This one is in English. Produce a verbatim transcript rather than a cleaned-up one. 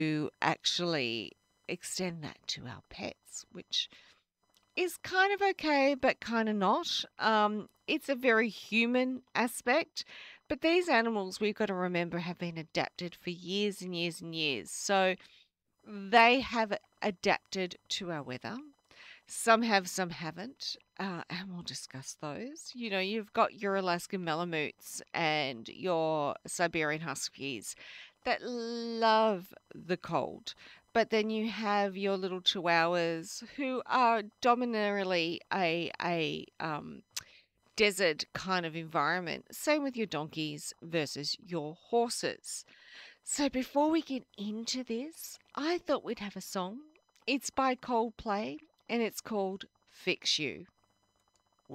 to actually extend that to our pets, which is kind of okay, but kind of not. Um, it's a very human aspect, but these animals, we've got to remember, have been adapted for years and years and years. So they have adapted to our weather. Some have, some haven't, uh, and we'll discuss those. You know, you've got your Alaskan Malamutes and your Siberian Huskies that love the cold. But then you have your little Chihuahuas who are dominantly a a um, desert kind of environment. Same with your donkeys versus your horses. So before we get into this, I thought we'd have a song. It's by Coldplay and it's called Fix You.